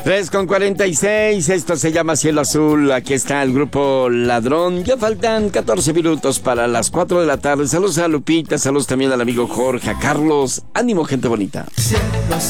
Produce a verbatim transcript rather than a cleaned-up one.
tres con cuarenta y seis, esto se llama Cielo Azul, aquí está el grupo Ladrón, ya faltan catorce minutos para las cuatro de la tarde, saludos a Lupita, saludos también al amigo Jorge, a Carlos, ánimo gente bonita. Cielo azul,